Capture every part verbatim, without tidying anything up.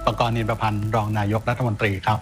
ประกรณ์ นินประพันธ์รองนายกรัฐมนตรีครับ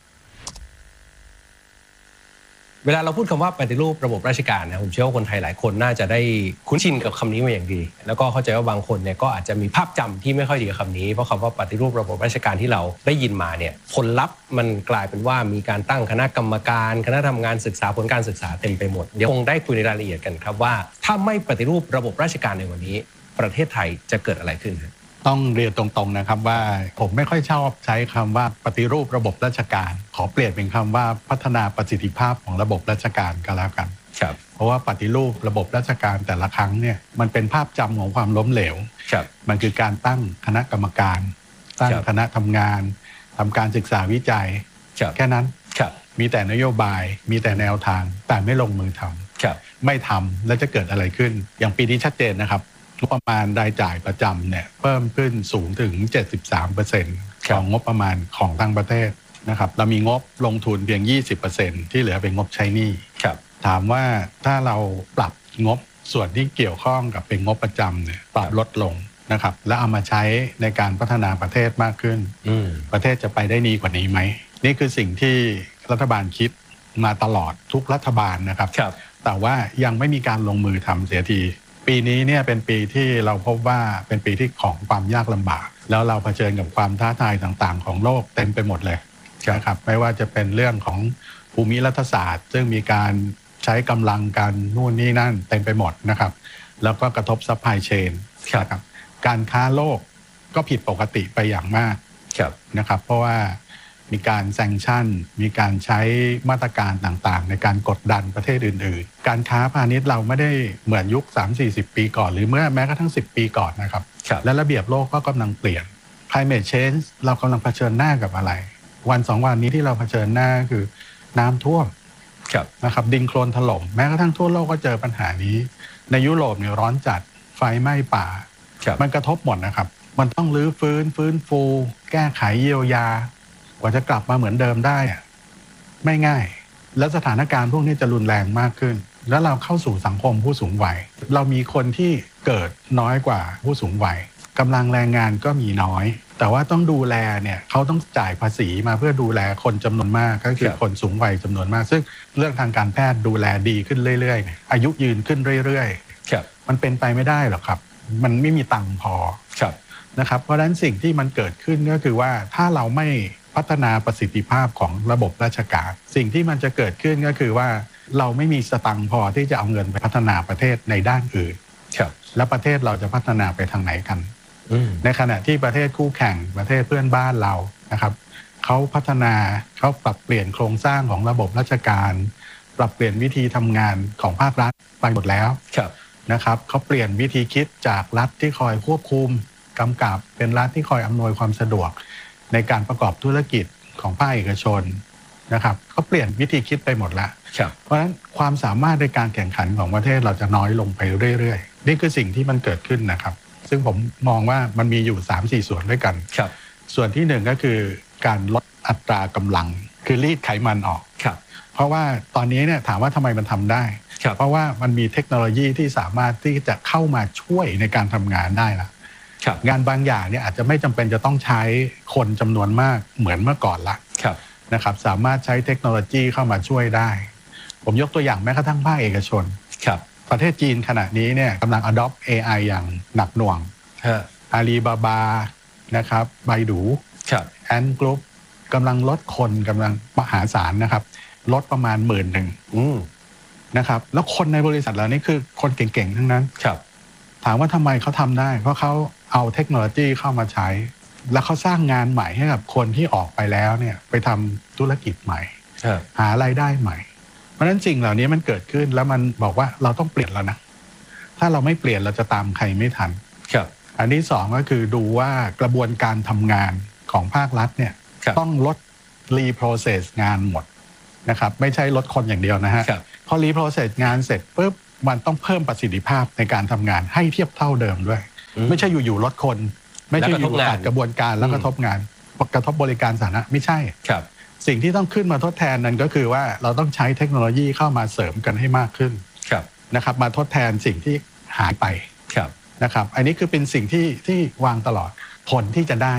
เวลาเราพูดคำว่าปฏิรูประบบราชการนะผมเชื่อว่าคนไทยหลายคนน่าจะได้คุ้นชินกับคำนี้มาอย่างดีแล้วก็เข้าใจว่าบางคนเนี่ยก็อาจจะมีภาพจำที่ไม่ค่อยดีกับคำนี้เพราะคำว่าปฏิรูประบบราชการที่เราได้ยินมาเนี่ยผลลัพธ์มันกลายเป็นว่ามีการตั้งคณะกรรมการคณะทำงานศึกษาผลการศึกษาเต็มไปหมดเดี๋ยวคงได้คุยในรายละเอียดกันครับว่าถ้าไม่ปฏิรูประบบราชการในวันนี้ประเทศไทยจะเกิดอะไรขึ้นต้องเรียนตรงๆนะครับว่าผมไม่ค่อยชอบใช้คำว่าปฏิรูประบบราชการขอเปลี่ยนเป็นคำว่าพัฒนาประสิทธิภาพของระบบราชการก็แล้วกันครับเพราะว่าปฏิรูประบบราชการแต่ละครั้งเนี่ยมันเป็นภาพจำของความล้มเหลวครับมันคือการตั้งคณะกรรมการตั้งคณะทำงานทำการศึกษาวิจัยแค่นั้นมีแต่นโยบายมีแต่แนวทางแต่ไม่ลงมือทำไม่ทำแล้วจะเกิดอะไรขึ้นอย่างปีนี้ชัดเจนนะครับงบประมาณรายจ่ายประจำเนี่ยเพิ่มขึ้นสูงถึง เจ็ดสิบสามเปอร์เซ็นต์ ของงบประมาณของทั้งประเทศนะครับเรามีงบลงทุนเพียง ยี่สิบเปอร์เซ็นต์ ที่เหลือเป็นงบใช้หนี้ถามว่าถ้าเราปรับงบส่วนที่เกี่ยวข้องกับเป็นงบประจำเนี่ยปรับลดลงนะครับแล้วเอามาใช้ในการพัฒนาประเทศมากขึ้นประเทศจะไปได้ดีกว่านี้ไหมนี่คือสิ่งที่รัฐบาลคิดมาตลอดทุกรัฐบาลนะครับแต่ว่ายังไม่มีการลงมือทำเสียทีปีนี้เนี่ยเป็นปีที่เราพบว่าเป็นปีที่ของความยากลำบากแล้วเราเผชิญกับความท้าทายต่างๆของโลกเต็มไปหมดเลยนะครับไม่ว่าจะเป็นเรื่องของภูมิรัฐศาสตร์ซึ่งมีการใช้กำลังกันนู่นนี่นั่นเต็มไปหมดนะครับแล้วก็กระทบซัพพลายเชนนะครับการค้าโลกก็ผิดปกติไปอย่างมากนะครับเพราะว่ามีการแซงชั่นมีการใช้มาตรการต่างๆในการกดดันประเทศอื่นๆการค้าพาณิชย์เราไม่ได้เหมือนยุค สามถึงสี่สิบ ปีก่อนหรือเมื่อแม้กระทั่งสิบปีก่อนนะครับและระเบียบโลกก็กำลังเปลี่ยน climate change เรากำลังเผชิญหน้ากับอะไรวันสองวันนี้ที่เราเผชิญหน้าคือน้ำท่วมนะครับดินโคลนถล่มแม้กระทั่งทั่วโลกก็เจอปัญหานี้ในยุโรปเนี่ยร้อนจัดไฟไหม้ป่ามันกระทบหมดนะครับมันต้องรื้อฟื้นฟื้นฟูแก้ไขเยียวยากว่าจะกลับมาเหมือนเดิมได้ไม่ง่ายแล้วสถานการณ์พวกนี้จะรุนแรงมากขึ้นแล้วเราเข้าสู่สังคมผู้สูงวัยเรามีคนที่เกิดน้อยกว่าผู้สูงวัยกำลังแรงงานก็มีน้อยแต่ว่าต้องดูแลเนี่ยเขาต้องจ่ายภาษีมาเพื่อดูแลคนจำนวนมากก็คือคนสูงวัยจำนวนมากซึ่งเรื่องทางการแพทย์ดูแลดีขึ้นเรื่อยๆอายุยืนขึ้นเรื่อยๆมันเป็นไปไม่ได้หรอกครับมันไม่มีตังค์พอนะครับเพราะฉะนั้นสิ่งที่มันเกิดขึ้นก็คือว่าถ้าเราไม่พัฒนาประสิทธิภาพของระบบราชการสิ่งที่มันจะเกิดขึ้นก็คือว่าเราไม่มีสตังค์พอที่จะเอาเงินไปพัฒนาประเทศในด้านอื่นแล้วประเทศเราจะพัฒนาไปทางไหนกันในขณะที่ประเทศคู่แข่งประเทศเพื่อนบ้านเรานะครับเขาพัฒนาเขาปรับเปลี่ยนโครงสร้างของระบบราชการปรับเปลี่ยนวิธีทำงานของภาครัฐไปหมดแล้วนะครับเขาเปลี่ยนวิธีคิดจากรัฐที่คอยควบคุมกำกับเป็นรัฐที่คอยอำนวยความสะดวกในการประกอบธุรกิจของภาคเอกชนนะครับเขาเปลี่ยนวิธีคิดไปหมดแล้วเพราะฉะนั้นความสามารถในการแข่งขันของประเทศเราจะน้อยลงไปเรื่อยๆนี่คือสิ่งที่มันเกิดขึ้นนะครับซึ่งผมมองว่ามันมีอยู่ สามสี่ ส่วนด้วยกันส่วนที่หนึ่งก็คือการลดอัตรากำลังคือรีดไขมันออกเพราะว่าตอนนี้เนี่ยถามว่าทำไมมันทำได้เพราะว่ามันมีเทคโนโลยีที่สามารถที่จะเข้ามาช่วยในการทำงานได้ละงานบางอย่างเนี่ยอาจจะไม่จำเป็นจะต้องใช้คนจำนวนมากเหมือนเมื่อก่อนละนะครับสามารถใช้เทคโนโลยีเข้ามาช่วยได้ผมยกตัวอย่างแม้กระทั่งภาคเอกชนประเทศจีนขณะนี้เนี่ยกำลัง adopt เอ ไอ อย่างหนักหน่วงอาลีบาบานะครับไบดูแอนกรุ๊ปกำลังลดคนกำลังมหาศาลนะครับลดประมาณหมื่นหนึ่งนะครับแล้วคนในบริษัทเหล่านี้คือคนเก่งๆทั้งนั้นถามว่าทำไมเขาทำได้เพราะเขาเอาเทคโนโลยีเข้ามาใช้แล้วเขาสร้างงานใหม่ให้กับคนที่ออกไปแล้วเนี่ยไปทำธุรกิจใหม่หารายได้ใหม่เพราะฉะนั้นสิ่งเหล่านี้มันเกิดขึ้นแล้วมันบอกว่าเราต้องเปลี่ยนแล้วนะถ้าเราไม่เปลี่ยนเราจะตามใครไม่ทันอันที่สองก็คือดูว่ากระบวนการทำงานของภาครัฐเนี่ยต้องลดรีโปรเซสงานหมดนะครับไม่ใช่ลดคนอย่างเดียวนะฮะพอรีโปรเซสงานเสร็จปุ๊บมันต้องเพิ่มประสิทธิภาพในการทำงานให้เทียบเท่าเดิมด้วยไม่ใช่อยู่ๆลดคนไม่ใช่อยู่ๆตัดกระบวนการแล้วกระทบงานกระทบบริการสาธารณะไม่ใช่สิ่งที่ต้องขึ้นมาทดแทนนั้นก็คือว่าเราต้องใช้เทคโนโลยีเข้ามาเสริมกันให้มากขึ้นนะครับมาทดแทนสิ่งที่หายไปนะครับอันนี้คือเป็นสิ่งที่ที่วางตลอดผลที่จะได้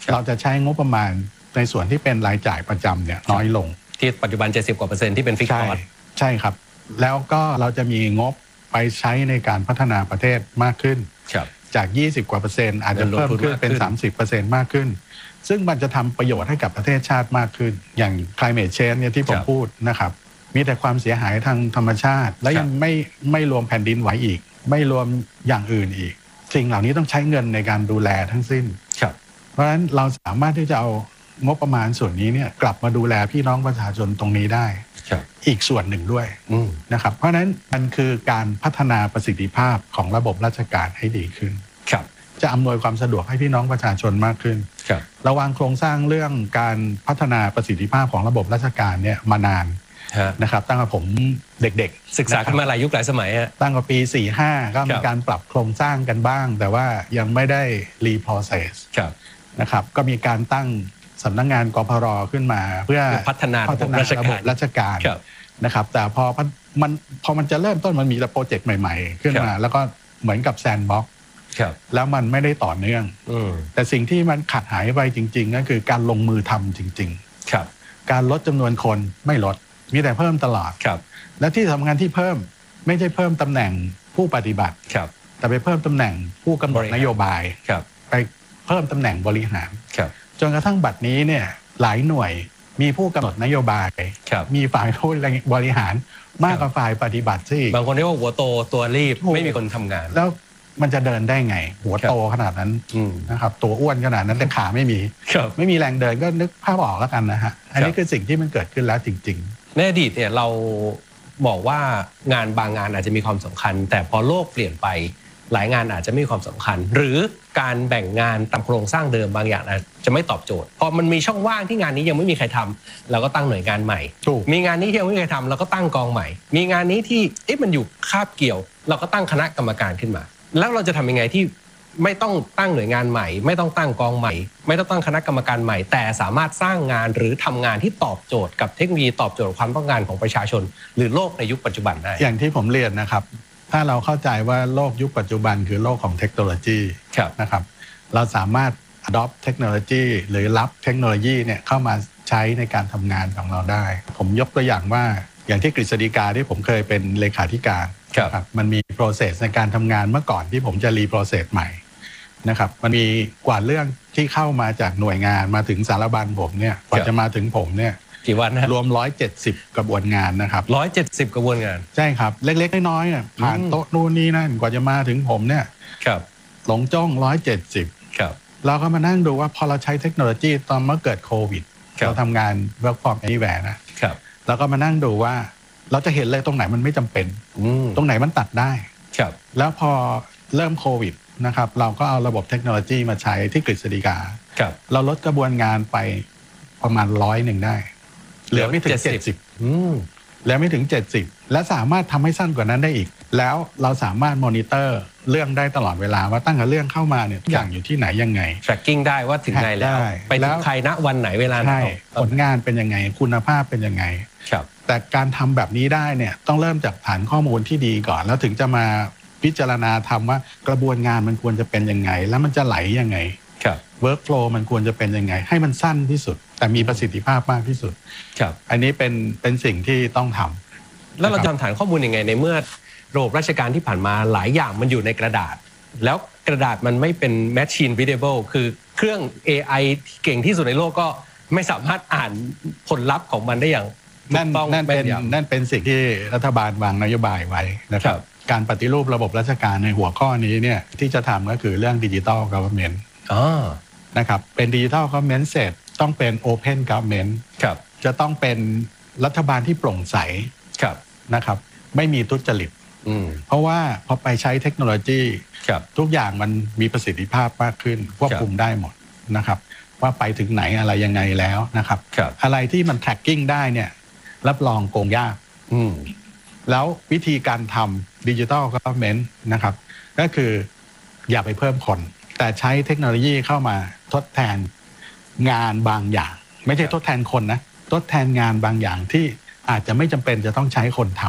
เราจะใช้งบประมาณในส่วนที่เป็นรายจ่ายประจำเนี่ยน้อยลงที่ปัจจุบันเจ็ดสิบกว่าเปอร์เซ็นต์ที่เป็นฟิกซ์คอร์สใช่ครับแล้วก็เราจะมีงบไปใช้ในการพัฒนาประเทศมากขึ้นจากยี่สิบกว่าเปอร์เซ็นต์อาจจะเพิ่มขึ้นเป็น สามสิบเปอร์เซ็นต์ มากขึ้นซึ่งมันจะทำประโยชน์ให้กับประเทศชาติมากขึ้นอย่าง climate change เนี่ยที่ผมพูดนะครับมีแต่ความเสียหายทางธรรมชาติและยังไม่ไม่รวมแผ่นดินไหวอีกไม่รวมอย่างอื่นอีกสิ่งเหล่านี้ต้องใช้เงินในการดูแลทั้งสิ้นเพราะฉะนั้นเราสามารถที่จะเอางบประมาณส่วนนี้เนี่ยกลับมาดูแลพี่น้องประชาชนตรงนี้ได้อีกส่วนหนึ่งด้วยนะครับเพราะฉะนั้นมันคือการพัฒนาประสิทธิภาพของระบบราชการให้ดีขึ้นจะอำนวยความสะดวกให้พี่น้องประชาชนมากขึ้นระวางโครงสร้างเรื่องการพัฒนาประสิทธิภาพของระบบราชการเนี่ยมานานนะครับตั้งแต่ผมเด็กๆศึกษาขึ้นมาหลายยุคหลายสมัยฮะตั้งแต่ปีสี่สิบห้าก็มีการปรับโครงสร้างกันบ้างแต่ว่ายังไม่ได้รีโปรเซสนะครับก็มีการตั้งสำนักงานกพร.ขึ้นมาเพื่อพัฒนาระบบราชการนะครับแต่พอมันพอมันจะเริ่มต้นมันมีแต่โปรเจกต์ใหม่ๆขึ้นมาแล้วก็เหมือนกับแซนด์บ็อกซ์แล้วมันไม่ได้ต่อเนื่องแต่สิ่งที่มันขาดหายไปจริงๆก็คือการลงมือทำจริงๆการลดจำนวนคนไม่ลดมีแต่เพิ่มตลอดและที่สำคัญที่เพิ่มไม่ใช่เพิ่มตำแหน่งผู้ปฏิบัติแต่ไปเพิ่มตำแหน่งผู้กำหนดนโยบายไปเพิ่มตำแหน่งบริหารจนกระทั่งบัดนี้เนี่ยหลายหน่วยมีผู้กำหนดนโยบายมีฝ่ายผู้บริหารมากกว่าฝ่ายปฏิบัติซิบางคนเรียกว่าหัวโตตัวรีบไม่มีคนทำงานแล้วมันจะเดินได้ไงหัวโตขนาดนั้นนะครับตัวอ้วนขนาดนั้นแต่ขาไม่มีไม่มีแรงเดินก็นึกภาพออกแล้วกันนะฮะอันนี้คือสิ่งที่มันเกิดขึ้นแล้วจริงๆในอดีตเนี่ยเราบอกว่างานบางงานอาจจะมีความสำคัญแต่พอโลกเปลี่ยนไปหลายงานอาจจะไม่มีความสำคัญหรือการแบ่งงานตามโครงสร้างเดิมบางอย่างอาจจะไม่ตอบโจทย์พอมันมีช่องว่างที่งานนี้ยังไม่มีใครทำเราก็ตั้งหน่วยงานใหม่มีงานนี้ที่ยังไม่มีใครทำเราก็ตั้งกองใหม่มีงานนี้ที่เอ๊ะมันอยู่คาบเกี่ยวเราก็ตั้งคณะกรรมการขึ้นมาแล้วเราจะทำยังไงที่ไม่ต้องตั้งหน่วยงานใหม่ไม่ต้องตั้งกองใหม่ไม่ต้องตั้งคณะกรรมการใหม่แต่สามารถสร้างงานหรือทำงานที่ตอบโจทย์กับเทคโนโลยีตอบโจทย์ความต้องการของประชาชนหรือโลกในยุคปัจจุบันได้อย่างที่ผมเรียนนะครับถ้าเราเข้าใจว่าโลกยุคปัจจุบันคือโลกของเทคโนโลยีนะครับเราสามารถ adopt เทคโนโลยีหรือรับเทคโนโลยีเนี่ยเข้ามาใช้ในการทำงานของเราได้ผมยกตัวอย่างว่าอย่างที่กฤษฎีกาที่ผมเคยเป็นเลขาธิการครับมันมี process ในการทำงานเมื่อก่อนที่ผมจะ reprocess ใหม่นะครับมันมีกว่าเรื่องที่เข้ามาจากหน่วยงานมาถึงสารบัญผมเนี่ยกว่าจะมาถึงผมเนี่ยกี่วันนะรวมหนึ่งร้อยเจ็ดสิบกระบวนงานนะครับหนึ่งร้อยเจ็ดสิบกระบวนงานใช่ครับเล็กๆน้อยๆเนี่ยผ่านโต๊ะนู่นนี่นั่นกว่าจะมาถึงผมเนี่ยครับหลงจ้องหนึ่งร้อยเจ็ดสิบครับเราก็มานั่งดูว่าพอเราใช้เทคโนโลยีตอนเมื่อเกิดโควิดเราทำงาน work from anywhere นะครับเราก็มานั่งดูว่าเราจะเห็นเลยตรงไหนมันไม่จำเป็นตรงไหนมันตัดได้ครับแล้วพอเริ่มโควิดนะครับเราก็เอาระบบเทคโนโลยีมาใช้ที่กฤษฎีกาครับเราลดกระบวนงานไปประมาณร้อยหนึ่งได้เหลือไม่ถึงเจ็ดสิบอืมแล้วไม่ถึงเจ็ดสิบและสามารถทำให้สั้นกว่านั้นได้อีกแล้วเราสามารถมอนิเตอร์เรื่องได้ตลอดเวลาว่าตั้งแต่เรื่องเข้ามาเนี่ยทุกอย่างอยู่ที่ไหนยังไง tracking ได้ว่าถึงไหนแล้วไปถึงใครณวันไหนเวลาไหนผลงานเป็นยังไงคุณภาพเป็นยังไงครับแต่การทำแบบนี้ได้เนี่ยต้องเริ่มจากฐานข้อมูลที่ดีก่อนแล้วถึงจะมาพิจารณาทำว่ากระบวนงานมันควรจะเป็นยังไงแล้วมันจะไหลยังไงครับ workflow มันควรจะเป็นยังไงให้มันสั้นที่สุดแต่มีประสิทธิภาพมากที่สุดครับอันนี้เป็นเป็นสิ่งที่ต้องทำแล้วเราจะทำฐานข้อมูลยังไงในเมื่อระบบราชการที่ผ่านมาหลายอย่างมันอยู่ในกระดาษแล้วกระดาษมันไม่เป็น machine readable คือเครื่อง เอ ไอ ที่เก่งที่สุดในโลกก็ไม่สามารถอ่านผลลัพธ์ของมันได้อย่างนั่นนั่นเป็นนั่นเป็นสิ่งที่รัฐบาลวางนโยบายไว้นะครับการปฏิรูประบบราชการในหัวข้อนี้เนี่ยที่จะทำก็คือเรื่อง Digital Government อ๋อนะครับเป็น Digital Government เสร็จต้องเป็น Open Government ครับจะต้องเป็นรัฐบาลที่โปร่งใสครับนะครับไม่มีทุจริตเพราะว่าพอไปใช้เทคโนโลยีทุกอย่างมันมีประสิทธิภาพมากขึ้นควบคุมได้หมดนะครับว่าไปถึงไหนอะไรยังไงแล้วนะครับอะไรที่มัน tracking ได้เนี่ยรับรองโกงยากแล้ววิธีการทำ Digital Government นะครับก็คืออย่าไปเพิ่มคนแต่ใช้เทคโนโลยีเข้ามาทดแทนงานบางอย่างไม่ใช่ทดแทนคนนะทดแทนงานบางอย่างที่อาจจะไม่จำเป็นจะต้องใช้คนท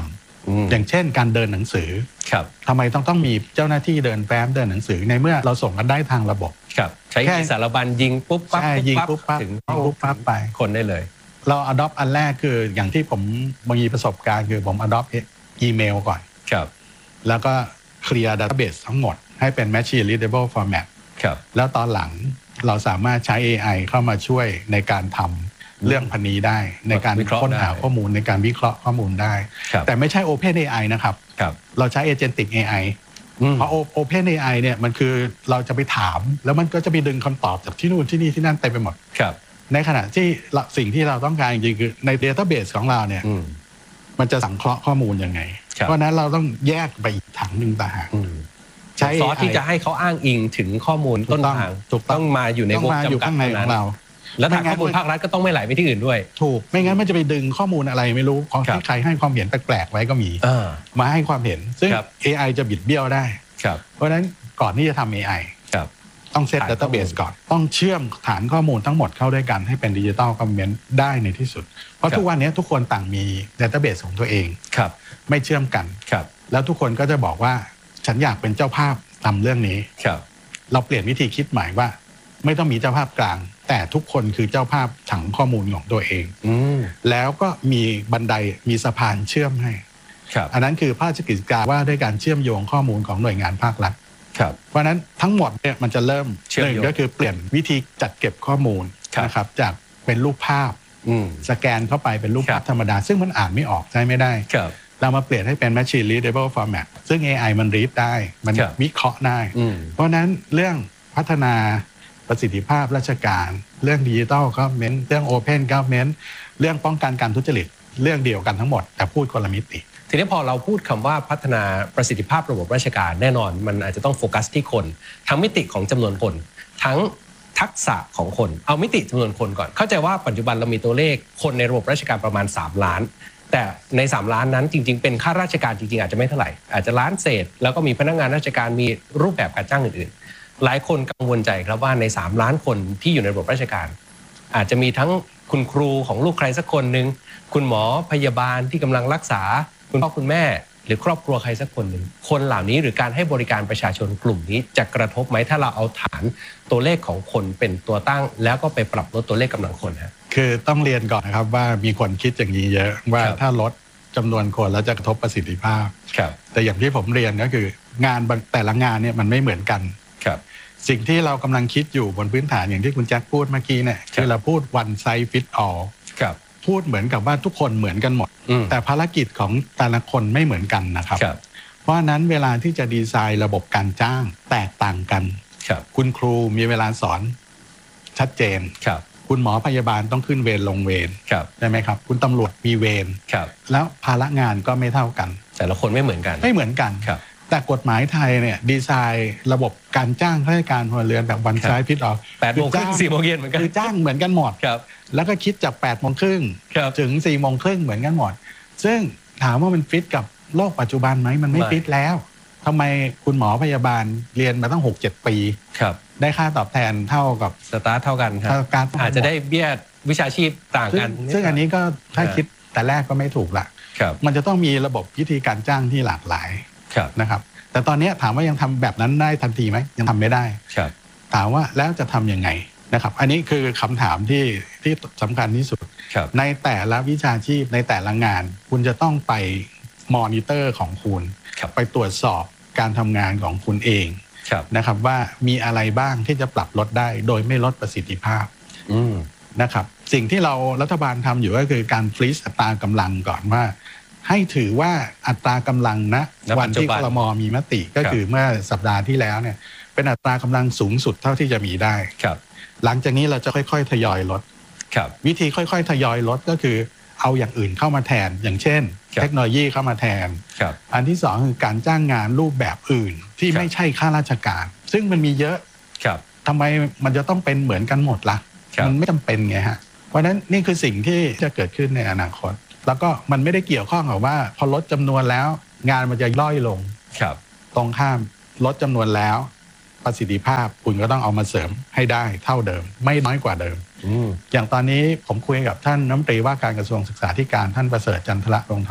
อย่างเช่นการเดินหนังสือทำไมต้องต้องมีเจ้าหน้าที่เดินแฟ้มเดินหนังสือในเมื่อเราส่งกันได้ทางระบบใช้สารบัญยิงปุ๊บปั๊บปุ๊บปั๊บถึงปุ๊บปั๊บไปคนได้เลยเรา adopt อันแรกคืออย่างที่ผมมีประสบการณ์คือผม adopt อีเมลก่อนแล้วก็เคลียร์ database ทั้งหมดให้เป็น machine readable format แล้วตอนหลังเราสามารถใช้ เอ ไอ เข้ามาช่วยในการทำเรื่องพันนี้ได้ในการค้นหาข้อมูลในการวิเคราะห์ข้อมูลได้แต่ไม่ใช่ Open เอ ไอ นะครับเราใช้ Agentic เอ ไอ เพราะ Open เอ ไอ เนี่ยมันคือเราจะไปถามแล้วมันก็จะไปดึงคำตอบจากที่นู่นที่นี่ที่นั่นเต็มไปหมดในขณะที่สิ่งที่เราต้องการจริงๆคือใน database ของเราเนี่ยมันจะสังเคราะห์ข้อมูลยังไงเพราะนั้นเราต้องแยกไปอีกถังหนึ่งต่างหากใช้ซอสที่จะให้เขาอ้างอิงถึงข้อมูลต้นทางต้องมาอยู่ในวงจำกัดของเราแล้วทางข้อมูลภาครัฐก็ต้องไม่ไหลไปที่อื่นด้วยถูกไม่งั้นมันจะไปดึงข้อมูลอะไรไม่รู้ของที่ใครให้ความเห็นแปลกๆไว้ก็มีมาให้ความเห็นซึ่ง เอ ไอ จะบิดเบี้ยวได้เพราะฉะนั้นก่อนที่จะทำ เอ ไอ ต้องเซต database ก่อนต้องเชื่อมฐานข้อมูลทั้งหมดเข้าด้วยกันให้เป็นดิจิตอลคอมเมนต์ได้ในที่สุดเพราะทุกวันนี้ทุกคนต่างมี database ของตัวเองไม่เชื่อมกันแล้วทุกคนก็จะบอกว่าฉันอยากเป็นเจ้าภาพทำเรื่องนี้เราเปลี่ยนวิธีคิดใหม่ว่าไม่ต้องมีเจ้าภาพกลางแต่ทุกคนคือเจ้าภาพถังข้อมูลของตัวเองแล้วก็มีบันไดมีสะพานเชื่อมให้อันนั้นคือพระราชกฤษฎีกาว่าด้วยการเชื่อมโยงข้อมูลของหน่วยงานภาครัฐเพราะนั้นทั้งหมดเนี่ยมันจะเริ่มหนึ่งก็คือเปลี่ยนวิธีจัดเก็บข้อมูลนะครับจากเป็นรูปภาพสแกนเข้าไปเป็นรูปภาพธรรมดาซึ่งมันอ่านไม่ออกใช้ไม่ได้เรามาเปลี่ยนให้เป็น machine readable format ซึ่ง เอ ไอ มัน read ได้มันวิเคราะห์ได้เพราะนั้นเรื่องพัฒนาประสิทธิภาพราชการเรื่อง Digital Government เรื่อง Open Government เรื่องป้องกันการทุจริตเรื่องเดียวกันทั้งหมดแต่พูดคนละมิติทีนี้พอเราพูดคำว่าพัฒนาประสิทธิภาพระบบราชการแน่นอนมันอาจจะต้องโฟกัสที่คนทั้งมิติของจำนวนคนทั้งทักษะของคนเอามิติจำนวนคนก่อนเข้าใจว่าปัจจุบันเรามีตัวเลขคนในระบบราชการประมาณสามล้านแต่ในสามล้านนั้นจริงๆเป็นข้าราชการจริงๆอาจจะไม่เท่าไหร่อาจจะล้านเศษแล้วก็มีพนักงานราชการมีรูปแบบการจ้างอื่นๆหลายคนกังวลใจครับว่าในสามล้านคนที่อยู่ในระบบราชการอาจจะมีทั้งคุณครูของลูกใครสักคนนึงคุณหมอพยาบาลที่กำลังรักษาคุณพ่อคุณแม่หรือครอบครัวใครสักคนหนึ่งคนเหล่านี้หรือการให้บริการประชาชนกลุ่มนี้จะกระทบไหมถ้าเราเอาฐานตัวเลขของคนเป็นตัวตั้งแล้วก็ไปปรับลดตัวเลขกำลังคนฮะคือต้องเรียนก่อนนะครับว่ามีคนคิดอย่างนี้เยอะว่าถ้าลดจำนวนคนแล้วจะกระทบประสิทธิภาพแต่อย่างที่ผมเรียนก็คืองานแต่ละงานเนี่ยมันไม่เหมือนกันสิ่งที่เรากำลังคิดอยู่บนพื้นฐานอย่างที่คุณแจ็คพูดเมื่อกี้เนี่ยคือเราพูด one size fit allพูดเหมือนกับว่าทุกคนเหมือนกันหมดแต่ภารกิจของแต่ละคนไม่เหมือนกันนะครับเพราะฉะนั้นเวลาที่จะดีไซน์ระบบการจ้างแตกต่างกันคุณครูมีเวลาสอนชัดเจนคุณหมอพยาบาลต้องขึ้นเวรลงเวรใช่ไหมครับคุณตำรวจมีเวรแล้วภาระงานก็ไม่เท่ากันแต่ละคนไม่เหมือนกันไม่เหมือนกันแต่กฎหมายไทยเนี่ยดีไซน์ระบบการจ้างข้าราชการพลเรือนแบบวันซ้ายพิษออกแปดโมงครึ่งสี่โมงเย็นเหมือนกันคือจ้างเหมือนกันหมดแล้วก็คิดจากแปดโมงครึ่งถึงสี่โมงครึ่งเหมือนกันหมดซึ่งถามว่ามันฟิตกับโลกปัจจุบันไหมมันไม่ฟิตแล้วทำไมคุณหมอพยาบาลเรียนมาตั้งหกเจ็ดปีได้ค่าตอบแทนเท่ากับสตาร์ทเท่ากันครับอาจจะได้เบี้ยวิชาชีพต่างกันซึ่งอันนี้ก็ถ้าคิดแต่แรกก็ไม่ถูกละมันจะต้องมีระบบวิธีการจ้างที่หลากหลายนะครับแต่ตอนนี้ถามว่ายังทำแบบนั้นได้ทันทีไหมยังทำไม่ได้ถามว่าแล้วจะทำยังไงนะครับอันนี้คือคำถามที่ที่สำคัญที่สุดในแต่ละวิชาชีพในแต่ละงานคุณจะต้องไปมอนิเตอร์ของคุณไปตรวจสอบการทำงานของคุณเองนะครับว่ามีอะไรบ้างที่จะปรับลดได้โดยไม่ลดประสิทธิภาพนะครับสิ่งที่เรารัฐบาลทำอยู่ก็คือการฟรีซอัตรากำลังก่อนว่าให้ถือว่าอัตรากำลังนะวันที่ครม.มีมติก็คือเมื่อสัปดาห์ที่แล้วเนี่ยเป็นอัตรากำลังสูงสุดเท่าที่จะมีได้หลังจากนี้เราจะค่อยๆทยอยลดวิธีค่อยๆทยอยลดก็คือเอาอย่างอื่นเข้ามาแทนอย่างเช่นเทคโนโลยีเข้ามาแทนอันที่สองคือการจ้างงานรูปแบบอื่นที่ไม่ใช่ข้าราชการซึ่งมันมีเยอะทำไมมันจะต้องเป็นเหมือนกันหมดล่ะมันไม่จำเป็นไงฮะเพราะฉะนั้นนี่คือสิ่งที่จะเกิดขึ้นในอนาคตแล้วก็มันไม่ได้เกี่ยวข้องกับว่าพอลดจำนวนแล้วงานมันจะย่อยลงตรงข้ามลดจำนวนแล้วประสิทธิภาพคุณก็ต้องเอามาเสริมให้ได้เท่าเดิมไม่น้อยกว่าเดิม อ, อย่างตอนนี้ผมคุยกับท่านรัฐมนตรีว่าการกระทรวงศึกษาธิการท่านประเสริฐจันทระวงศ์ทอง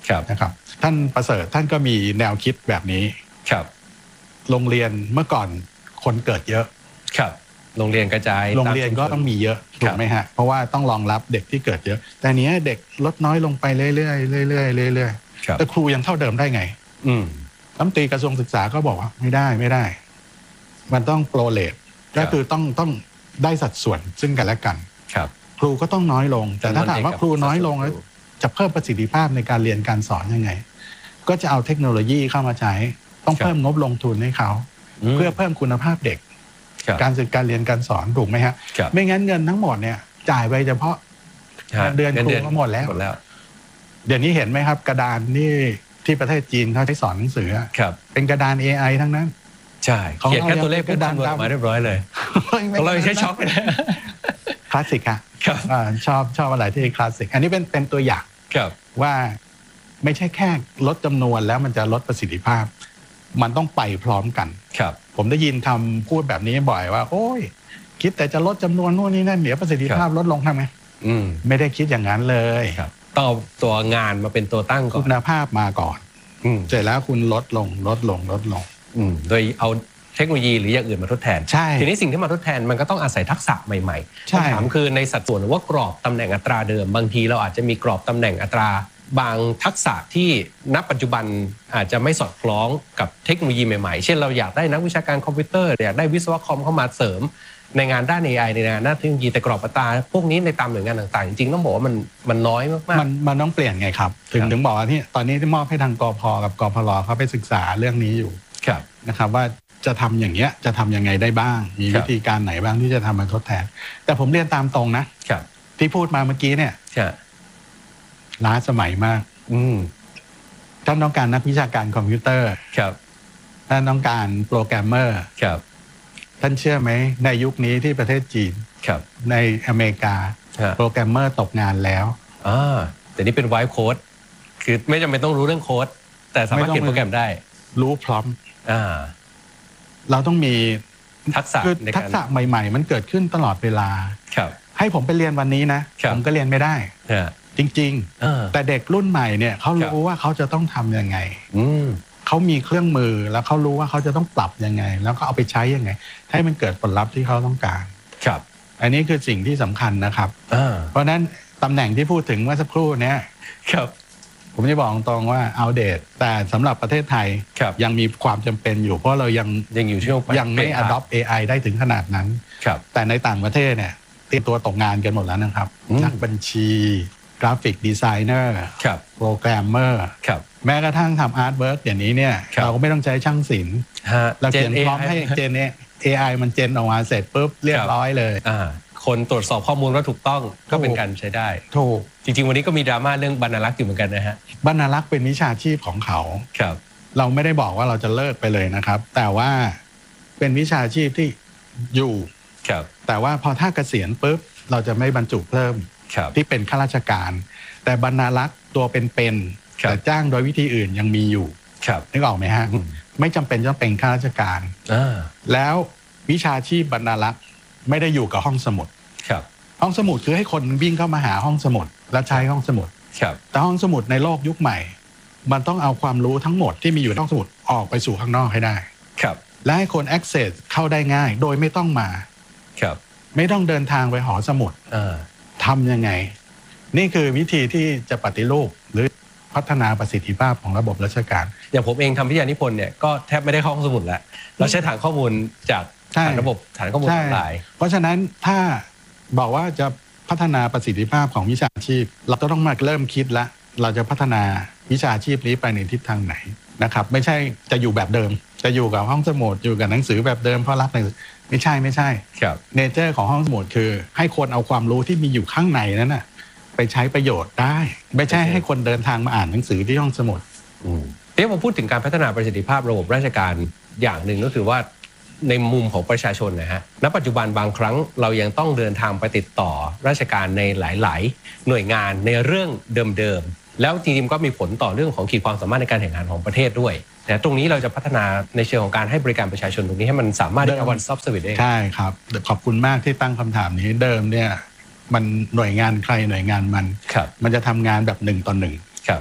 นะครับท่านประเสริฐท่านก็มีแนวคิดแบบนี้ครับโรงเรียนเมื่อก่อนคนเกิดเยอะครับโรงเรียนกระจายโรงเรียนก็ต้องมีเยอะถูกไหมฮะเพราะว่าต้องรองรับเด็กที่เกิดเยอะแต่เนี้ยเด็กลดน้อยลงไปเรื่อยๆเรื่อยๆเรื่อยๆแต่ครูยังเท่าเดิมได้ไงอืมรัฐมนตรีกระทรวงศึกษาก็บอกว่าไม่ได้ไม่ได้มันต้องโปรเลทก็คือต้องต้องได้สัดส่วนซึ่งกันและกันครับครูก็ต้องน้อยลงแต่ถ้าถามว่าครูน้อยลงแล้วจะเพิ่มประสิทธิภาพในการเรียนการสอนยังไงก็จะเอาเทคโนโลยีเข้ามาใช้ต้องเพิ่มงบลงทุนให้เขาเพื่อเพิ่มคุณภาพเด็กการศึกการเรียนการสอนถูกไหมฮะไม่งั้นเงินทั้งหมดเนี่ยจ่ายไปเฉพาะเดือนครูก็หมดแล้วเดี๋ยวนี้เห็นไหมครับกระดานนี่ที่ประเทศจีนเขาใช้สอนหนังสือเป็นกระดาน เอ ไอ ทั้งนั้นใช่เขียนแค่ตัวเลขเป็นดันมาเรียบร้อยเลยเราใช้ช็อคเลยคลาสสิกอะชอบชอบอะไรที่คลาสสิกอันนี้เป็นเป็นตัวอย่างว่าไม่ใช่แค่ลดจำนวนแล้วมันจะลดประสิทธิภาพมันต้องไปพร้อมกันครับผมได้ยินคำพูดแบบนี้บ่อยว่าโอ้ยคิดแต่จะลดจำนวนนู่นนี่นั่นเดี๋ยวประสิทธิภาพลดลงทำไงไม่ได้คิดอย่างนั้นเลยต้องเอาตัวงานมาเป็นตัวตั้งก่อนคุณภาพมาก่อนเสร็จแล้วคุณลดลงลดลงลดลงโดยเอาเทคโนโลยีหรืออย่างอื่นมาทดแทนทีนี้สิ่งที่มาทดแทนมันก็ต้องอาศัยทักษะใหม่ๆคำถามคือในสัดส่วนหรือว่ากรอบตำแหน่งอัตราเดิมบางทีเราอาจจะมีกรอบตำแหน่งอัตราบางทักษะที่ณปัจจุบันอาจจะไม่สอดคล้องกับเทคโนโลยีใหม่ๆเช่นเราอยากได้นักวิชาการคอมพิวเตอร์อยากได้วิศวกรเข้ามาเสริมในงานด้าน เอ ไอ ในงานด้านเทคโนโลยีแต่กรอบอัตราพวกนี้ในตามหน่วยงานต่างๆจริงๆต้องบอกว่ามันมันน้อยมากๆมันมันต้องเปลี่ยนไงครับถึงถึงบอกว่าที่ตอนนี้ที่มอบให้ทางกพ.กับกพล.เขาไปศึกษาเรื่องนี้อยู่นะครับว่าจะทำอย่างเงี้ยจะทำยังไงได้บ้างมีวิธีการไหนบ้างที่จะทำมาทดแทนแต่ผมเรียนตามตรงนะที่พูดมาเมื่อกี้เนี่ยล้าสมัยมากท่านต้องการนักวิชาการคอมพิวเตอร์ท่านต้องการโปรแกรมเมอร์ท่านเชื่อไหมในยุคนี้ที่ประเทศจีนในอเมริกาโปรแกรมเมอร์ตกงานแล้วอ่าแต่นี่เป็นไวท์โค้ดคือไม่จำเป็นต้องรู้เรื่องโค้ดแต่สามารถเขียนโปรแกรมได้รู้พร้อมอ่าเราต้องมีทักษะคือทักษะใหม่ๆมันเกิดขึ้นตลอดเวลาให้ผมไปเรียนวันนี้นะผมก็เรียนไม่ได้จริงๆแต่เด็กรุ่นใหม่เนี่ยเขารู้ว่าเขาจะต้องทำยังไงเขามีเครื่องมือแล้วเขารู้ว่าเขาจะต้องปรับยังไงแล้วก็เอาไปใช้ยังไงให้มันเกิดผลลัพธ์ที่เขาต้องการครับอันนี้คือสิ่งที่สำคัญนะครับเพราะนั้นตำแหน่งที่พูดถึงเมื่อสักครู่นี้ครับผมจะบอกตรงว่าเอาเดตแต่สำหรับประเทศไทยยังมีความจำเป็นอยู่เพราะเรายังยังอยู่ช่วงยังไม่ adopt เอ ไอ ได้ถึงขนาดนั้นแต่ในต่างประเทศเนี่ยเตรียมตัวตกงานกันหมดแล้วนะครับนักบัญชีกราฟิกดีไซเนอร์โปรแกรมเมอร์แม้กระทั่งทำอาร์ตเวิร์กอย่างนี้เนี่ยเราก็ไม่ต้องใช้ช่างศิลป์เราเขียนพร้อมให้เจนเนี่ย เอ ไอ มันเจนออกมาเสร็จปุ๊บเรียบร้อยเลยคนตรวจสอบข้อมูลว่าถูกต้องก็เป็นการใช้ได้ถูกจริงๆวันนี้ก็มีดราม่าเรื่องบรรณารักษ์อยู่เหมือนกันนะฮะบรรณารักษ์เป็นวิชาชีพของเขาครับเราไม่ได้บอกว่าเราจะเลิกไปเลยนะครับแต่ว่าเป็นวิชาชีพที่อยู่ครับแต่ว่าพอถ้าเกษียณปุ๊บเราจะไม่บรรจุเพิ่มที่เป็นข้าราชการแต่บรรณารักษ์ตัวเป็นๆแต่จ้างโดยวิธีอื่นยังมีอยู่นึกออกไหมฮะไม่จำเป็นต้องเป็นข้าราชการแล้ววิชาชีพบรรณารักษ์ไม่ได้อยู่กับห้องสมุดห้องสมุดคือให้คนวิ่งเข้ามาหาห้องสมุดและใช้ห้องสมุดแต่ห้องสมุดในโลกยุคใหม่มันต้องเอาความรู้ทั้งหมดที่มีอยู่ในห้องสมุดออกไปสู่ข้างนอกให้ได้และให้คน access เข้าได้ง่ายโดยไม่ต้องมาไม่ต้องเดินทางไปหอสมุดทำยังไงนี่คือวิธีที่จะปฏิรูปหรือพัฒนาประสิทธิภาพของระบบราชการอย่างผมเองทำวิทยานิพนธ์เนี่ยก็แทบไม่ได้เข้าห้องสมุดแล้วเราใช้ฐานข้อมูลจากฐานระบบฐานข้อมูลออนไลน์เพราะฉะนั้นถ้าบอกว่าจะพัฒนาประสิทธิภาพของวิชาชีพเราก็ต้องมาเริ่มคิดละเราจะพัฒนาวิชาชีพนี้ไปในทิศทางไหนนะครับไม่ใช่จะอยู่แบบเดิมจะอยู่กับห้องสมุดอยู่กับหนังสือแบบเดิมเพราะรักหนังสือไม่ใช่ไม่ใช่เนเจอร์ของห้องสมุดคือให้คนเอาความรู้ที่มีอยู่ข้างในนั้นน่ะไปใช้ประโยชน์ได้ไม่ใช่ให้คนเดินทางมาอ่านหนังสือที่ห้องสมุดเดี๋ยวผมพูดถึงการพัฒนาประสิทธิภาพระบบราชการอย่างหนึ่งก็คือว่าในมุมของประชาชนนะฮะณปัจจุบันบางครั้งเรายังต้องเดินทางไปติดต่อราชการในหลายๆหน่วยงานในเรื่องเดิมๆแล้วจริงๆก็มีผลต่อเรื่องของขีดความสามารถในการแข่งขันของประเทศด้วยแต่ตรงนี้เราจะพัฒนาในเชิงของการให้บริการประชาชนตรงนี้ให้มันสามารถได้ one stop service ได้ใช่ครับขอบคุณมากที่ตั้งคำถามนี้เดิมเนี่ยมันหน่วยงานใครหน่วยงานมันมันจะทำงานแบบหนึ่งต่อหนึ่ง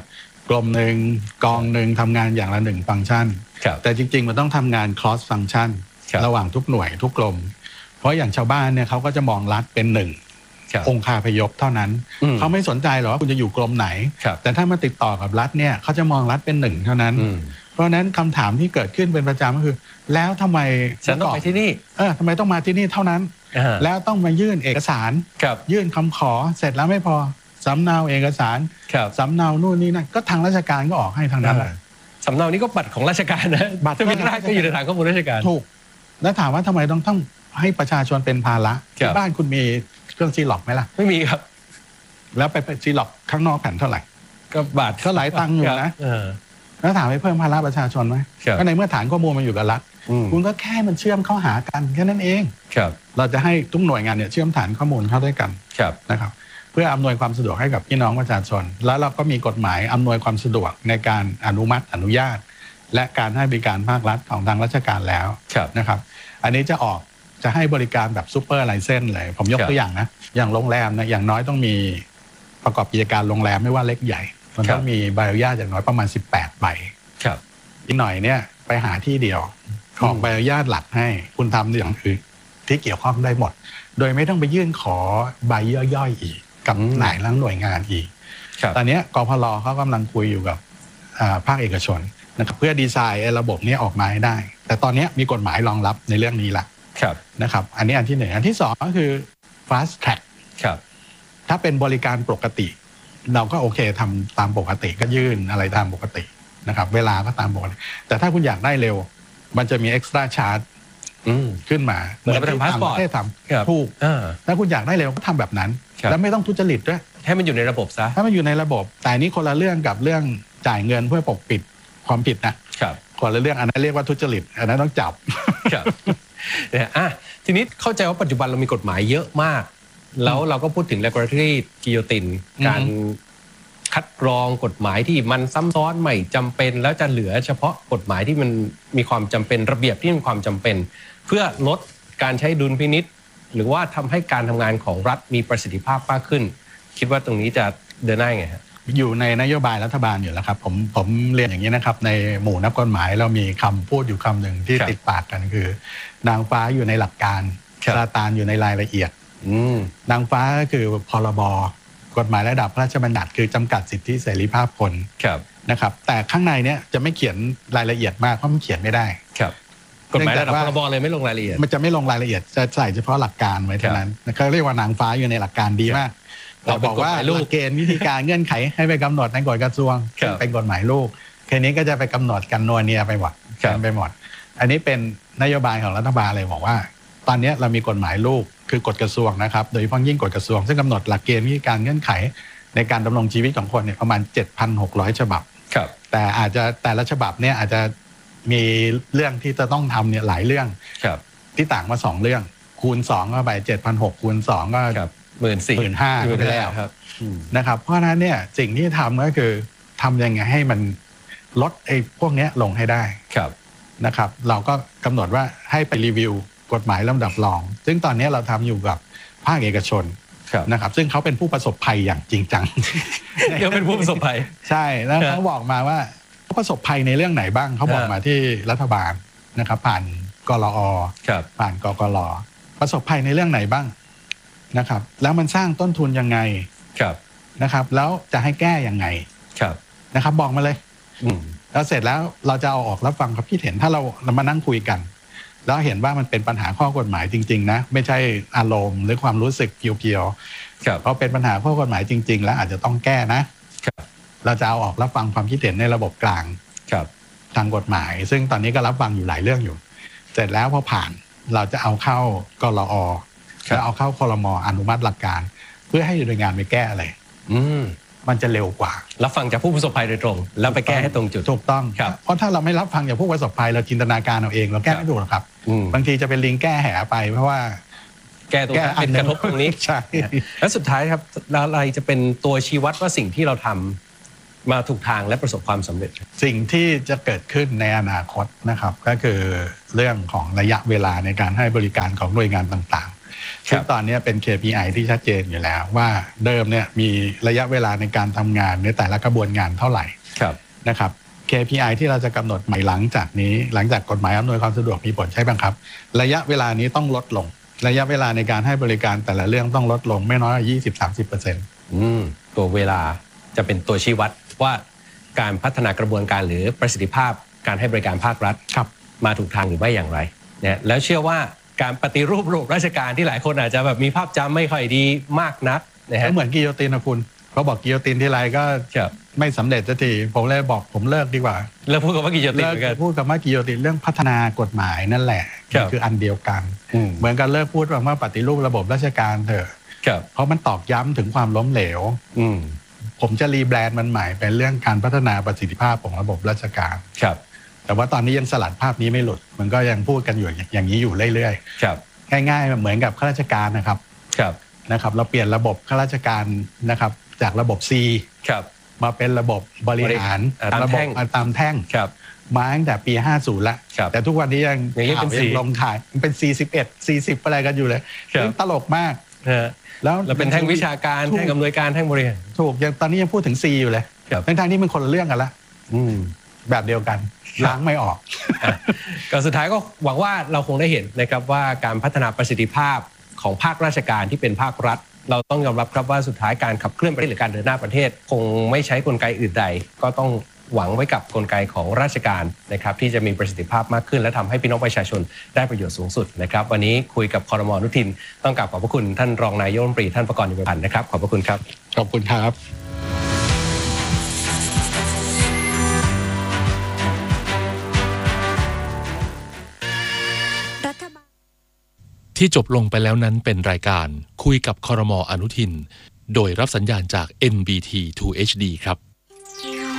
กรมหนึ่งกองหนึ่งทำงานอย่างละหนึ่งฟังก์ชันแต่จริงๆมันต้องทำงาน cross function ระหว่างทุกหน่วยทุกกรมเพราะอย่างชาวบ้านเนี่ยเขาก็จะมองรัฐเป็นหนึ่งองค์คาพยพเท่านั้นเขาไม่สนใจหรอกว่าคุณจะอยู่กรมไหนแต่ถ้ามาติดต่อกับรัฐเนี่ยเขาจะมองรัฐเป็นหนึ่งเท่านั้นเพราะนั้นคำถามที่เกิดขึ้นเป็นประจำก็คือแล้วทำไมฉันต้องไปที่นี่เออทำไมต้องมาที่นี่เท่านั้นแล้วต้องมายื่นเอกสารยื่นคำขอเสร็จแล้วไม่พอสำเนาเอกสารสำเนานู่นนี่นั่นก็ทางราชการก็ออกให้ทางนั้นเลยสำเนานี้ก็บัตรของราชการนะบัตรทะเบียนราษฎรก็อยู่ในฐานข้อมูลราชการถูกแล้วถามว่าทำไมต้องต้องให้ประชาชนเป็นภาระที่บ้านคุณมีเครื่องซีล็อกไหมล่ะไม่มีครับแล้วไปซีล็อกข้างนอกแผ่นเท่าไหร่ก็บาทก็หลายตังค์อยู่นะแล้วถามให้เพิ่มภาระประชาชนไหมก็ในเมื่อฐานข้อมูลมันอยู่กับรัฐคุณก็แค่มันเชื่อมเข้าหากันแค่นั้นเองเราจะให้ทุกหน่วยงานเนี่ยเชื่อมฐานข้อมูลเข้าด้วยกันนะครับเพื่ออำนวยความสะดวกให้กับพี่น้องประชาชนแล้วเราก็มีกฎหมายอำนวยความสะดวกในการอนุมัติอนุญาตและการให้บริการภาครัฐของทางราชการแล้วนะครับอันนี้จะออกจะให้บริการแบบซูเปอร์ไลเซนส์เลยผมยกตัวอย่างนะอย่างโรงแรมนะอย่างน้อยต้องมีประกอบกิจการโรงแรมไม่ว่าเล็กใหญ่มันต้องมีใบอนุญาตอย่างน้อยประมาณสิบแปดใบอีกหน่อยเนี่ยไปหาที่เดียวของใบอนุญาตหลักให้คุณทำอย่างอื่นที่เกี่ยวข้องได้หมดโดยไม่ต้องไปยื่นขอใบย่อยๆอีกกับหลายหน่วยงานอีกตอนนี้กพลเขากำลังคุยอยู่กับภาคเอกชนนะครับเพื่อดีไซน์ระบบนี้ออกมาให้ได้แต่ตอนนี้มีกฎหมายรองรับในเรื่องนี้ละนะครับอันนี้อันที่หนึ่งอันที่สองก็คือ fast track ถ้าเป็นบริการปกติเราก็โอเคทำตามปกติก็ยื่นอะไรตามปกตินะครับเวลาก็ตามปกติแต่ถ้าคุณอยากได้เร็วมันจะมี extra charge ขึ้นมาเหมือนไปทำพาสปอร์ตให้ทำถูกถ้าคุณอยากได้เร็วก็ทำแบบนั้นแล้วไม่ต้องทุจริตด้วยให้มันอยู่ในระบบซะถ้ามันอยู่ในระบบแต่นี้คนละเรื่องกับเรื่องจ่ายเงินเพื่อปกปิดความผิดนะคนละเรื่องอันนั้นเรียกว่าทุจริตอันนั้นต้องจับเนี่ยอ่ะทีนี้เข้าใจว่าปัจจุบันเรามีกฎหมายเยอะมากแล้วเราก็พูดถึง regulatory guillotine การคัดกรองกฎหมายที่มันซ้ำซ้อนไม่จำเป็นแล้วจะเหลือเฉพาะกฎหมายที่มันมีความจำเป็นระเบียบที่มีความจำเป็นเพื่อลดการใช้ดุลพินิจหรือว่าทำให้การทำงานของรัฐมีประสิทธิภาพมากขึ้นคิดว่าตรงนี้จะเดินหน้าไงครับอยู่ในนโยบายรัฐบาลอยู่แล้วครับผมผมเรียนอย่างนี้นะครับในหมู่นักกฎหมายเรามีคำพูดอยู่คำหนึ่งที่ติดปากกันคือนางฟ้าอยู่ในหลักการซาตานอยู่ในรายละเอียดนางฟ้าก็คือพรบกฎหมายระดับพระราชบัญญัติคือจำกัดสิทธิเสรีภาพคนนะครับแต่ข้างในเนี้ยจะไม่เขียนรายละเอียดมากเพราะมันเขียนไม่ได้กฎหมายระดับพรบเลยไม่ลงรายละเอียดมันจะไม่ลงรายละเอียดจะใส่เฉพาะหลักการไว้เท่านั้นเขาเรียกว่านางฟ้าอยู่ในหลักการดีมากเราบอกว่าหลักเกณฑ์วิธีการเงื่อนไขให้ไปกำหนดในกฎกระทรวงเป็นกฎหมายลูกแค่นี้ก็จะไปกำหนดกันนัวเนียไปหมดไปหมดอันนี้เป็นนโยบายของรัฐบาลเลยบอกว่าตอนนี้เรามีกฎหมายลูกคือกฎกระทรวงนะครับโดยเฉพาะยิ่งกฎกระทรวงซึ่งกำหนดหลักเกณฑ์วิธีการเงื่อนไขในการดำรงชีวิตของคนเนี่ยประมาณ เจ็ดพันหกร้อย ฉบับแต่อาจจะแต่ละฉบับเนี่ยอาจจะมีเรื่องที่จะต้องทำเนี่ยหลายเรื่องที่ต่างมาสองเรื่องคูณสองเข้าไป เจ็ดพันหกร้อย คูณสองก็หมื่นสี่หมื่นห้าไปแล้วนะครับเพราะนั้นเนี่ยสิ่งที่ทำก็คือทำยังไงให้มันลดไอ้พวกนี้ลงให้ได้นะครับเราก็กำหนดว่าให้ไปรีวิวกฎหมายลำดับรองซึ่งตอนนี้เราทำอยู่กับภาคเอกชนนะครับซึ่งเขาเป็นผู้ประสบภัยอย่างจริงจังเดี๋ยวเป็นผู้ประสบภัยใช่แล้วเขาบอกมาว่าเขาประสบภัยในเรื่องไหนบ้างเขาบอกมาที่รัฐบาลนะครับผ่านกลอผ่านกกลประสบภัยในเรื่องไหนบ้างนะครับแล้วมันสร้างต้นทุนยังไงนะครับแล้วจะให้แก้ยังไงนะครับบอกมาเลยแล้วเสร็จแล้วเราจะเอาออกรับฟังความคิดเห็นถ้าเราเรามานั่งคุยกันแล้วเห็นว่ามันเป็นปัญหาข้อกฎหมายจริงๆนะไม่ใช่อารมณ์หรือความรู้สึกเพียวๆเพราะเป็นปัญหาข้อกฎหมายจริงๆแล้วอาจจะต้องแก้นะเราจะเอาออกรับฟังความคิดเห็นในระบบกลางทางกฎหมายซึ่งตอนนี้ก็รับฟังอยู่หลายเรื่องอยู่เสร็จแล้วพอผ่านเราจะเอาเข้ากลอแล้วเอาเข้าครม.อนุมัติหลักการเพื่อให้หน่วยงานไปแก้อะไรมันจะเร็วกว่ารับฟังจากผู้ประสบภัยโดยตรงแล้วไปแก้ให้ตรงจุดถูกต้องเพราะถ้าเราไม่รับฟังจากผู้ประสบภัยเราจินตนาการเอาเองเราแก้ไม่ถูกหรอกครับบางทีจะเป็นลิงแก้แหไปเพราะว่าแก้ตรงนั้นเป็นกระทบตรงนี้ใช่แล้วสุดท้ายครับอะไรจะเป็นตัวชี้วัดว่าสิ่งที่เราทำมาถูกทางและประสบความสำเร็จสิ่งที่จะเกิดขึ้นในอนาคตนะครับก็คือเรื่องของระยะเวลาในการให้บริการของหน่วยงานต่างๆซึ่งตอนนี้เป็น เค พี ไอ ที่ชัดเจนอยู่แล้วว่าเดิมเนี่ยมีระยะเวลาในการทำงานในแต่ละกระบวนงานเท่าไหร่นะครับ เค พี ไอ ที่เราจะกำหนดใหม่หลังจากนี้หลังจากกฎหมายอำนวยความสะดวกมีผลใช้บังคับระยะเวลานี้ต้องลดลงระยะเวลาในการให้บริการแต่ละเรื่องต้องลดลงไม่น้อยกว่า ยี่สิบถึงสามสิบเปอร์เซ็นต์อืมตัวเวลาจะเป็นตัวชี้วัดว่าการพัฒนากระบวนการหรือประสิทธิภาพการให้บริการภาครัฐมาถูกทางหรือไม่อย่างไรเนี่ยแล้วเชื่อว่าการปฏิรูประบบราชการที่หลายคนอาจจะแบบมีภาพจำไม่ค่อยดีมากนักนะฮะเหมือนกิโยตินนะคุณเขาบอกกิโยตินที่ไรก็ไม่สำเร็จสักทีผมเลยบอกผมเลิกดีกว่าเลิกพูดกับว่ากิโยตินเหมือนกันพูดกับว่ากิโยตินเรื่องพัฒนากฎหมายนั่นแหละคืออันเดียวกันเหมือนกันเลิกพูดว่าปฏิรูประบบราชการเถอะเพราะมันตอกย้ำถึงความล้มเหลวผมจะรีแบรนด์มันใหม่เป็นเรื่องการพัฒนาประสิทธิภาพของระบบราชการแต่ว่าตอนนี้ยังสลัดภาพนี้ไม่หลุดมันก็ยังพูดกันอยู่อย่างนี้อยู่เรื่อยๆง่ายๆเหมือนกับข้าราชการนะครับนะครับเราเปลี่ยนระบบข้าราชการนะครับจากระบบ C มาเป็นระบบบริหารระบบตามแท่งมาตั้งแต่ปีห้าสิบแล้วแต่ทุกวันนี้ยังข่าวยังลงขายมันเป็นสี่สิบเอ็ด สี่สิบอะไรกันอยู่เลยตลกมากแล้วเราเป็นแท่งวิชาการแท่งอำนวยการแท่งบริหารถูกยังตอนนี้ยังพูดถึง C อยู่เลยทั้งๆที่มันคนละเรื่องกันละแบบเดียวกันล้างไม่ออกก็สุดท้ายก็หวังว่าเราคงได้เห็นนะครับว่าการพัฒนาประสิทธิภาพของภาคราชการที่เป็นภาครัฐเราต้องยอมรับครับว่าสุดท้ายการขับเคลื่อนประเทศหรือการเดินหน้าประเทศคงไม่ใช้กลไกอื่นใดก็ต้องหวังไว้กับกลไกของราชการนะครับที่จะมีประสิทธิภาพมากขึ้นและทำให้พี่น้องประชาชนได้ประโยชน์สูงสุดนะครับวันนี้คุยกับครม.อนุทินต้องกราบขอบพระคุณท่านรองนายกรัฐมนตรีท่านประกรณ์ ยุวพันธ์นะครับขอบพระคุณครับขอบคุณครับที่จบลงไปแล้วนั้นเป็นรายการคุยกับครม.อนุทินโดยรับสัญญาณจาก เอ็น บี ที ทู เอช ดี ครับ